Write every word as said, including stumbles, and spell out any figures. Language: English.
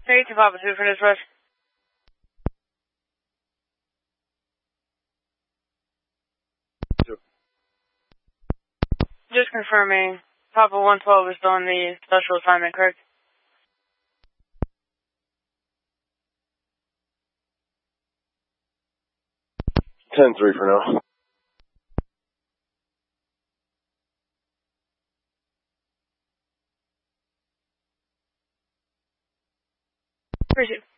Hey, to Papa two for this West. Just confirming, Papa one twelve is still on the special assignment, correct? ten three for now. Appreciate it.